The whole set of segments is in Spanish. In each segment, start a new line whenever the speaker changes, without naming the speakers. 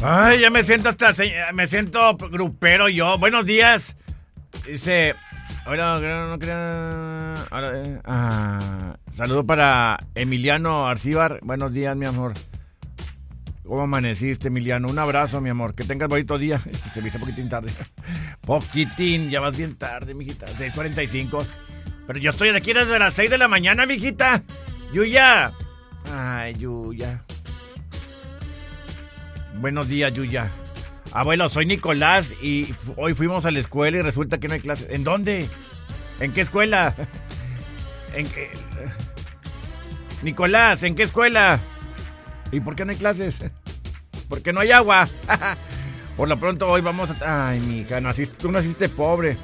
Ay, ya me siento me siento grupero yo. Buenos días. Dice, hola, no creo. Saludo para Emiliano Arcíbar. Buenos días, mi amor. ¿Cómo amaneciste, Emiliano? Un abrazo, mi amor. Que tengas bonito día. Se me hizo poquitín tarde. Poquitín, ya vas bien tarde, mijita. 6:45. Pero yo estoy aquí desde las 6 de la mañana, mijita. Yuya. Ay, Yuya. Buenos días, Yuya. Abuelo, soy Nicolás y hoy fuimos a la escuela y resulta que no hay clases. ¿En dónde? ¿En qué escuela? ¿En qué? Nicolás, ¿en qué escuela? ¿Y por qué no hay clases? Porque no hay agua. Por lo pronto hoy vamos a... Ay, mija, tú naciste pobre.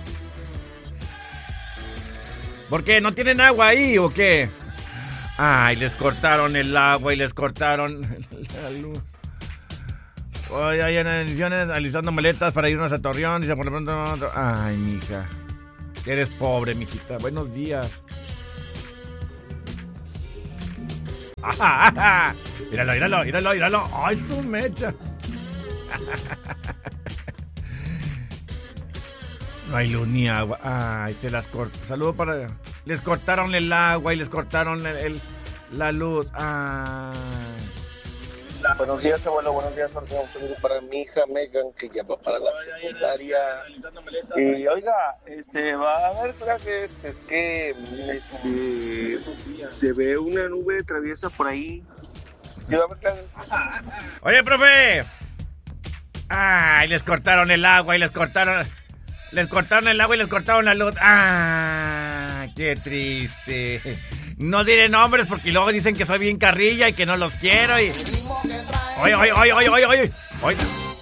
¿Por qué? ¿No tienen agua ahí o qué? Ay, les cortaron el agua y les cortaron la luz. Hoy hay ediciones alisando maletas para irnos a Torreón. Dice por lo pronto... Ay, mija. Eres pobre, mijita. Buenos días. ¡Ajá! Míralo. ¡Ay, su mecha! No hay luz ni agua. Ay, se las cortó. Saludo para... Les cortaron el agua y les cortaron la luz. Ay.
Buenos días, abuelo. Buenos días, Jorge. Un saludo para mi hija Megan, que ya va para la secundaria. Y oiga, va a haber clases. Es que se ve una nube traviesa por ahí. ¿Sí va a haber clases?
Oye, profe. Ay, les cortaron el agua y les cortaron el agua y les cortaron la luz. Ah, qué triste. No diré nombres porque luego dicen que soy bien carrilla y que no los quiero y... Oye.